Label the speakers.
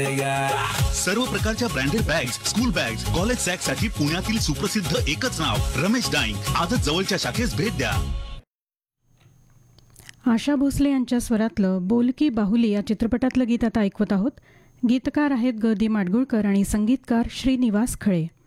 Speaker 1: सर्व प्रकारच्या branded bags, school bags, college sack साठी पुण्यातील सुप्रसिद्ध एकच नाव रमेश डाईंग. आजच जवळच्या शाखेस भेट द्या.
Speaker 2: आशा भोसले यांच्या स्वरातलं बोल की बाहुली या चित्रपटातलं गीत आता ऐकवत आहोत. गीतकार आहेत ग दी माडगुळकर आणि संगीतकार श्रीनिवास खळे.